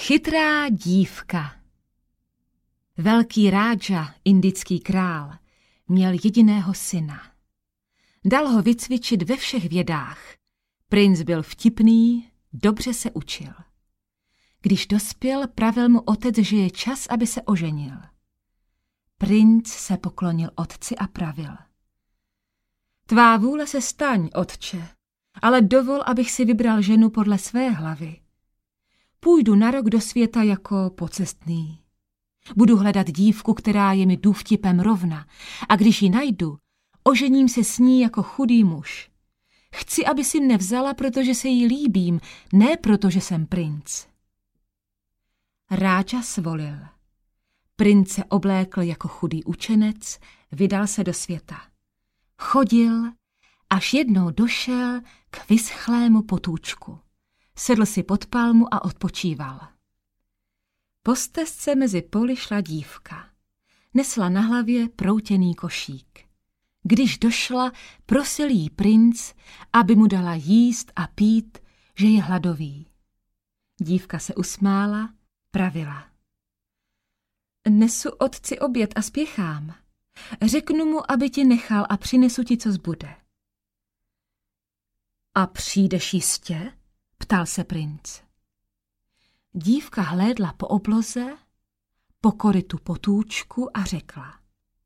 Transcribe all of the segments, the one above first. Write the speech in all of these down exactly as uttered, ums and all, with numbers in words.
Chytrá dívka. Velký rádža, indický král, měl jediného syna. Dal ho vycvičit ve všech vědách. Princ byl vtipný, dobře se učil. Když dospěl, pravil mu otec, že je čas, aby se oženil. Princ se poklonil otci a pravil: Tvá vůle se staň, otče, ale dovol, abych si vybral ženu podle své hlavy. Půjdu na rok do světa jako pocestný. Budu hledat dívku, která je mi důvtipem rovna, a když ji najdu, ožením se s ní jako chudý muž. Chci, aby si mne vzala, protože se jí líbím, ne protože jsem princ. Rádža svolil. Princ se oblékl jako chudý učenec, vydal se do světa. Chodil, až jednou došel k vyschlému potůčku. Sedl si pod palmu a odpočíval. Po stezce mezi poli šla dívka. Nesla na hlavě proutěný košík. Když došla, prosil jí princ, aby mu dala jíst a pít, že je hladový. Dívka se usmála, pravila: Nesu otci oběd a spěchám. Řeknu mu, aby ti nechal a přinesu ti, co zbude. A přijdeš jistě? Ptal se princ. Dívka hlédla po obloze, po korytu potůčku a řekla: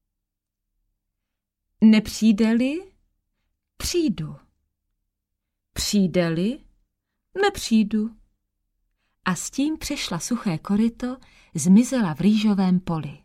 Nepřijde-li, přijdu. Přijde-li, nepřijdu. A s tím přešla suché koryto, zmizela v rýžovém poli.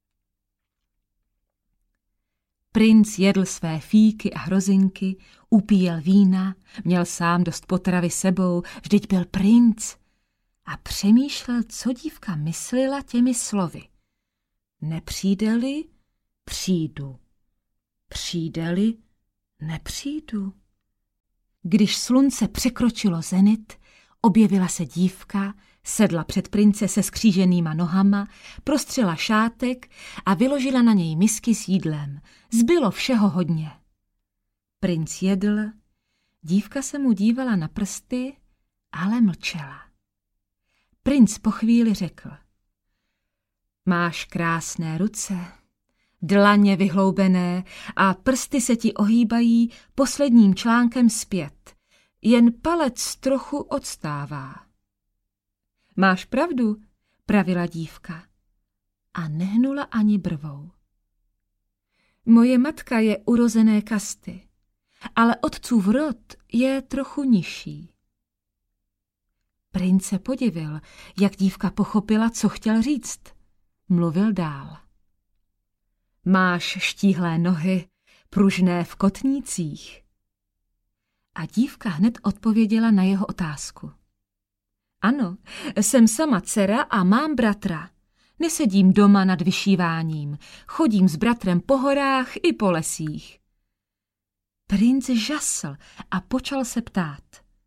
Princ jedl své fíky a hrozinky, upíjel vína, měl sám dost potravy sebou, vždyť byl princ, a přemýšlel, co dívka myslela těmi slovy. Nepřijde-li, přijdu. Přijde-li, nepřijdu. Když slunce překročilo zenit, objevila se dívka, sedla před prince se skříženýma nohama, prostřela šátek a vyložila na něj misky s jídlem. Zbylo všeho hodně. Princ jedl, dívka se mu dívala na prsty, ale mlčela. Princ po chvíli řekl: Máš krásné ruce, dlaně vyhloubené a prsty se ti ohýbají posledním článkem zpět. Jen palec trochu odstává. Máš pravdu, pravila dívka a nehnula ani brvou. Moje matka je urozené kasty, ale otcův rod je trochu nižší. Princ se podivil, jak dívka pochopila, co chtěl říct. Mluvil dál. Máš štíhlé nohy, pružné v kotnících. A dívka hned odpověděla na jeho otázku. Ano, jsem sama dcera a mám bratra. Nesedím doma nad vyšíváním, chodím s bratrem po horách i po lesích. Princ žasl a počal se ptát.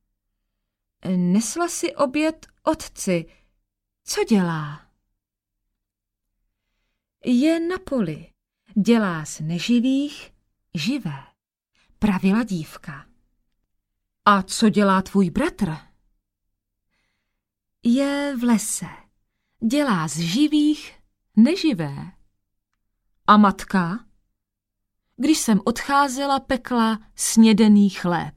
Nesla si oběd otci, co dělá? Je na poli, dělá z neživých živé, pravila dívka. A co dělá tvůj bratr? Je v lese, dělá z živých neživé. A matka? Když jsem odcházela, pekla snědený chléb.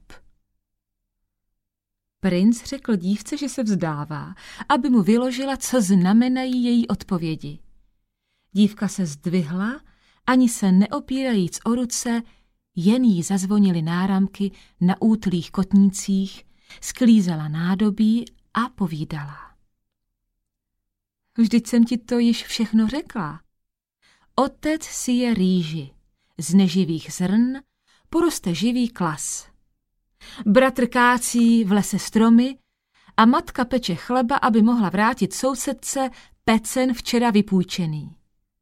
Princ řekl dívce, že se vzdává, aby mu vyložila, co znamenají její odpovědi. Dívka se zdvihla, ani se neopírajíc o ruce, jen jí zazvonily náramky na útlých kotnících, sklízela nádobí a povídala. Vždyť jsem ti to již všechno řekla. Otec si je rýži, z neživých zrn poroste živý klas. Bratr kácí v lese stromy a matka peče chleba, aby mohla vrátit sousedce pecen včera vypůjčený.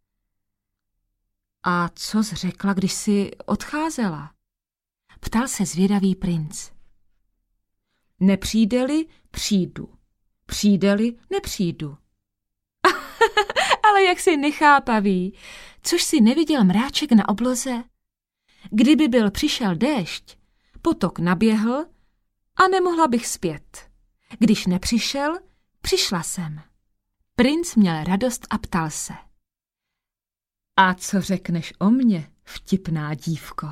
A co jsi řekla, když jsi odcházela? Ptal se zvědavý princ. Nepřijde-li, přijdu. Přijde-li, nepřijdu. Ale jak jsi nechápavý, což jsi neviděl mráček na obloze? Kdyby byl přišel déšť, potok naběhl a nemohla bych zpět. Když nepřišel, přišla jsem. Princ měl radost a ptal se. A co řekneš o mně, vtipná dívko?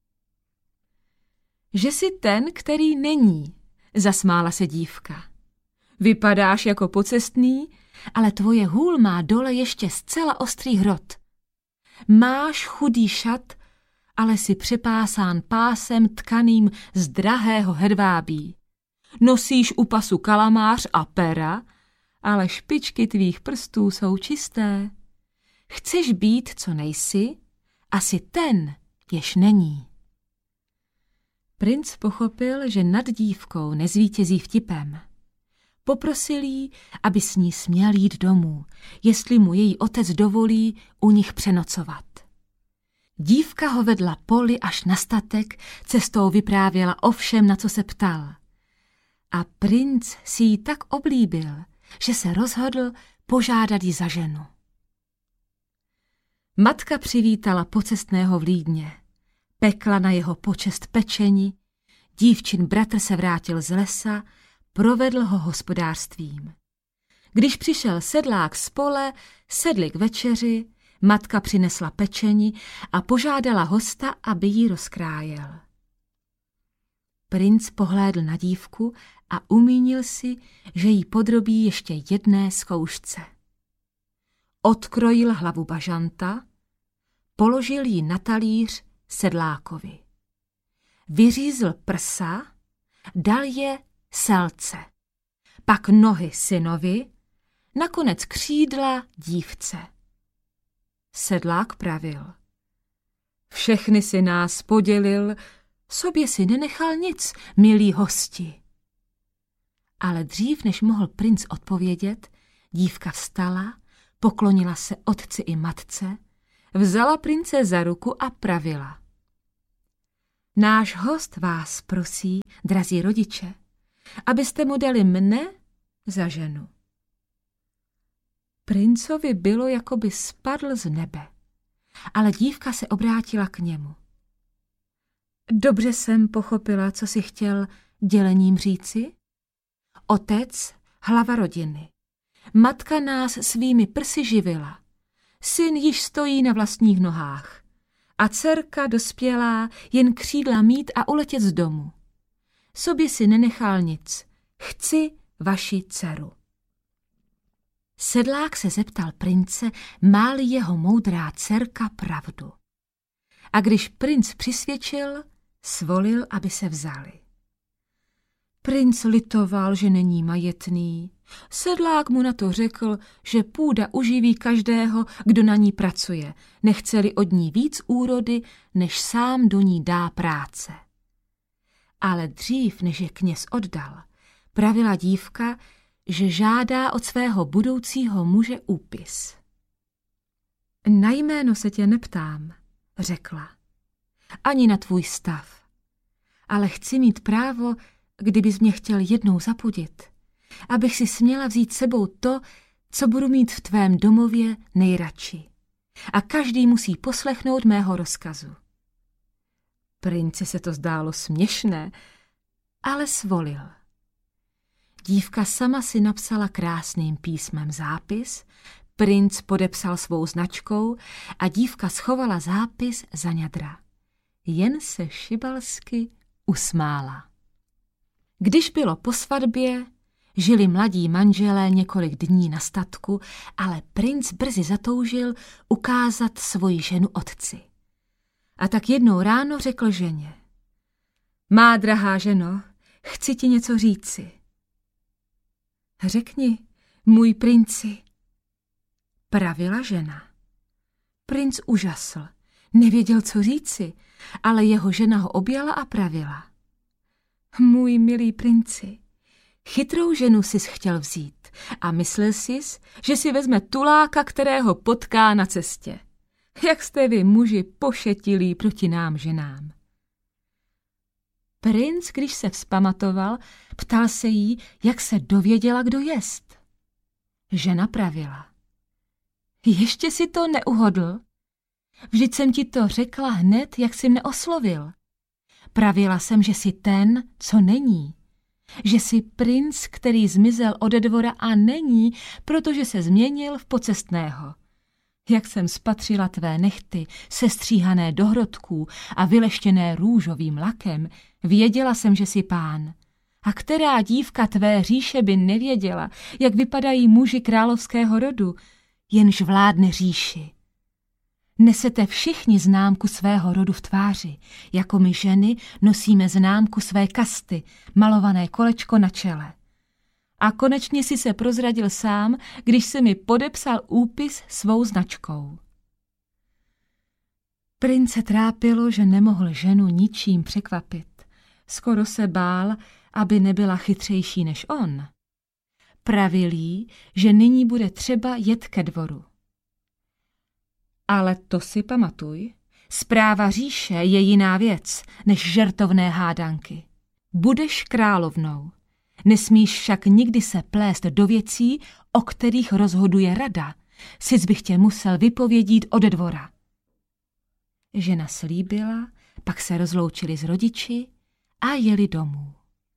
Že jsi ten, který není, zasmála se dívka. Vypadáš jako pocestný, ale tvoje hůl má dole ještě zcela ostrý hrot. Máš chudý šat, ale si přepásán pásem tkaným z drahého hedvábí. Nosíš u pasu kalamář a pera, ale špičky tvých prstů jsou čisté. Chceš být, co nejsi, a jsi ten, jež není. Princ pochopil, že nad dívkou nezvítězí vtipem. Poprosil jí, aby s ní směl jít domů, jestli mu její otec dovolí u nich přenocovat. Dívka ho vedla poli až na statek, cestou vyprávěla o všem, na co se ptal. A princ si ji tak oblíbil, že se rozhodl požádat ji za ženu. Matka přivítala pocestného v Lídně. Pekla na jeho počest pečeni, dívčin bratr se vrátil z lesa, provedl ho hospodářstvím. Když přišel sedlák z pole, sedli k večeři, matka přinesla pečeni a požádala hosta, aby ji rozkrájel. Princ pohlédl na dívku a umínil si, že jí podrobí ještě jedné zkoušce. Odkrojil hlavu bažanta, položil ji na talíř sedlákovi. Vyřízl prsa, dal je selce, pak nohy synovi, nakonec křídla dívce. Sedlák pravil. Všechny si nás podělil, sobě si nenechal nic, milí hosti. Ale dřív, než mohl princ odpovědět, dívka vstala, poklonila se otci i matce, vzala prince za ruku a pravila. Náš host vás prosí, drazí rodiče, abyste mu dali mne za ženu. Princovi bylo, jako by spadl z nebe, ale dívka se obrátila k němu. Dobře jsem pochopila, co si chtěl dělením říci? Otec, hlava rodiny. Matka nás svými prsy živila. Syn již stojí na vlastních nohách. A dcerka dospělá jen křídla mít a uletět z domu. Sobě si nenechal nic. Chci vaši dceru. Sedlák se zeptal prince, má-li jeho moudrá dcerka pravdu. A když princ přisvědčil, svolil, aby se vzali. Princ litoval, že není majetný. Sedlák mu na to řekl, že půda uživí každého, kdo na ní pracuje, nechce-li od ní víc úrody, než sám do ní dá práce. Ale dřív, než je kněz oddal, pravila dívka, že žádá od svého budoucího muže úpis. Na jméno se tě neptám, řekla, ani na tvůj stav, ale chci mít právo, kdybys mě chtěl jednou zapudit, abych si směla vzít sebou to, co budu mít v tvém domově nejradši. A každý musí poslechnout mého rozkazu. Princi se to zdálo směšné, ale svolil. Dívka sama si napsala krásným písmem zápis, princ podepsal svou značkou a dívka schovala zápis za ňadra. Jen se šibalsky usmála. Když bylo po svatbě, žili mladí manželé několik dní na statku, ale princ brzy zatoužil ukázat svoji ženu otci. A tak jednou ráno řekl ženě: Má drahá ženo, chci ti něco říci. Řekni, můj princi, pravila žena. Princ užasl, nevěděl, co říci, ale jeho žena ho objala a pravila. Můj milý princi, chytrou ženu sis chtěl vzít a myslel sis, že si vezme tuláka, kterého potká na cestě. Jak jste vy muži pošetilí proti nám ženám. Princ, když se vzpamatoval, ptal se jí, jak se dověděla, kdo jest. Žena pravila. Ještě si to neuhodl? Vždyť jsem ti to řekla hned, jak jsi mne oslovil. Pravila jsem, že jsi ten, co není. že jsi princ, který zmizel ode dvora a není, protože se změnil v pocestného. Jak jsem spatřila tvé nehty, sestříhané do hrodků a vyleštěné růžovým lakem, věděla jsem, že jsi pán. A která dívka tvé říše by nevěděla, jak vypadají muži královského rodu, jenž vládne říši. Nesete všichni známku svého rodu v tváři, jako my ženy nosíme známku své kasty, malované kolečko na čele. A konečně si se prozradil sám, když se mi podepsal úpis svou značkou. Prince trápilo, že nemohl ženu ničím překvapit. Skoro se bál, aby nebyla chytřejší než on. Pravil jí, že nyní bude třeba jet ke dvoru. Ale to si pamatuj, správa říše je jiná věc, než žertovné hádanky. Budeš královnou. Nesmíš však nikdy se plést do věcí, o kterých rozhoduje rada. Sic bych tě musel vypovědít od dvora. Žena slíbila, pak se rozloučili s rodiči a jeli domů.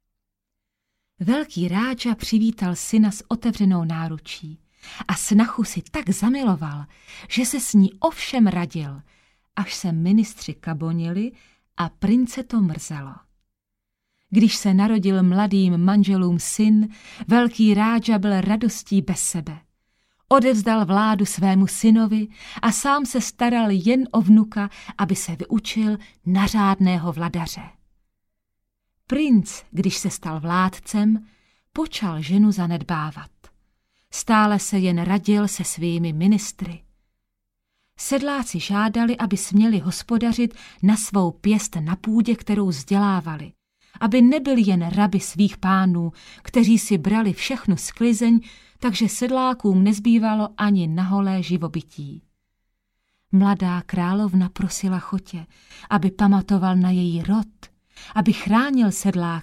Velký rádža přivítal syna s otevřenou náručí a snachu si tak zamiloval, že se s ní ovšem radil, až se ministři kabonili a prince to mrzelo. Když se narodil mladým manželům syn, velký rádža byl radostí bez sebe. Odevzdal vládu svému synovi a sám se staral jen o vnuka, aby se vyučil na řádného vladaře. Princ, když se stal vládcem, počal ženu zanedbávat. Stále se jen radil se svými ministry. Sedláci žádali, aby směli hospodařit na svou pěst na půdě, kterou vzdělávali, aby nebyli jen raby svých pánů, kteří si brali všechnu sklizeň, takže sedlákům nezbývalo ani na holé živobytí. Mladá královna prosila Chotě, aby pamatoval na její rod, aby chránil sedláky